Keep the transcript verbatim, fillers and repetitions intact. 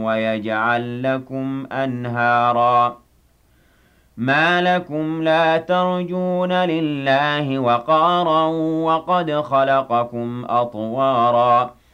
ويجعل لكم أنهارا ما لكم لا ترجون لله وقارا وقد خلقكم أطوارا